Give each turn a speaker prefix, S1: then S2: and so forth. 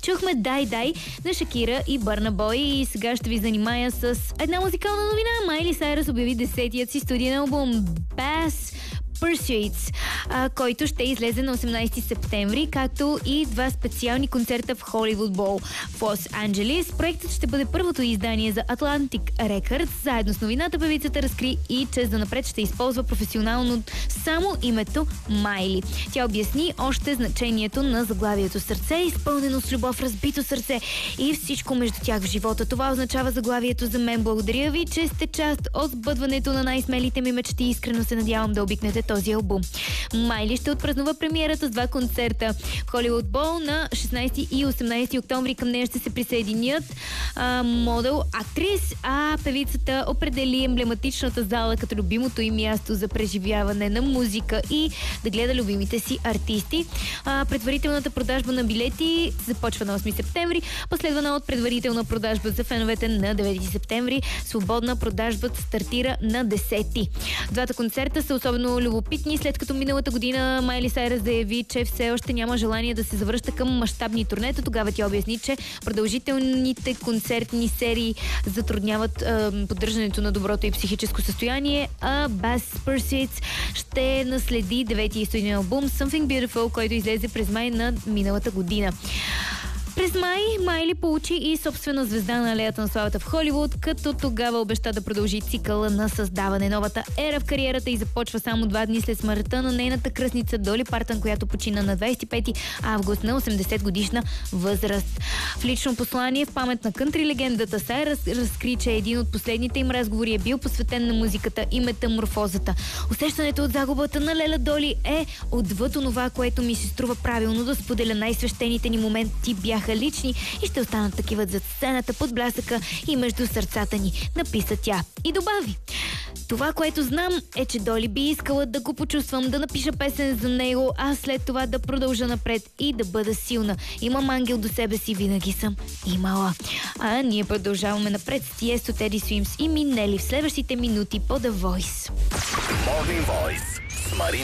S1: Чухме Дай Дай на Шакира и Бърна Бой и сега ще ви занимая с една музикална новина. Майли Сайръс обяви 10-тият си студиен албум Bass Pursuits, който ще излезе на 18 септември, както и 2 специални концерта в Холивуд Боул в Лос Анджелис. Проектът ще бъде първото издание за Atlantic Records. Заедно с новината певицата разкри и че занапред ще използва професионално само името Майли. Тя обясни още значението на заглавието сърце, изпълнено с любов, разбито сърце и всичко между тях в живота. Това означава заглавието за мен. Благодаря ви, че сте част от сбъдването на най-смелите ми мечти. Искрено се надявам да обикнете този албум. Майли ще отпразнува премиерата с 2 концерта в Холивуд Боул на 16 и 18 октомври. Към нея ще се присъединят модел, актрис, а певицата определи емблематичната зала като любимото и място за преживяване на музика и да гледа любимите си артисти. Предварителната продажба на билети започва на 8 септември, последвана от предварителна продажба за феновете на 9 септември. Свободна продажба стартира на 10. Двата концерта са особено любопитни, след като миналата година Майли Сайръс заяви, че все още няма желание да се завръща към мащабни турнета. Тогава тя обясни, че продължителните концертни серии затрудняват поддържането на доброто и психическо състояние, а Bass Pursuits ще наследи 9-ти студиен албум Something Beautiful, който излезе през май на миналата година. През май Майли получи и собствена звезда на алеята на славата в Холивуд, като тогава обеща да продължи цикъла на създаване. Новата ера в кариерата й започва само 2 дни след смъртта на нейната кръстница Доли Партън, която почина на 25 август на 80 годишна възраст. В лично послание в памет на кънтри легендата Сайръс разкри, че един от последните им разговори е бил посветен на музиката и метаморфозата. Усещането от загубата на Леля Доли е отвъд онова, което ми се струва правилно да споделя. Най-свещените ни моменти бяха лични и ще останат такива зад сцената, под блясъка и между сърцата ни, написа тя. И добави: това, което знам, е, че Доли би искала да го почувствам, да напиша песен за него, а след това да продължа напред и да бъда силна. Имам ангел до себе си, винаги съм имала. А ние продължаваме напред с Тиесто, Теди Свимс и Минели в следващите минути по The Voice.
S2: Morning Voice с Марин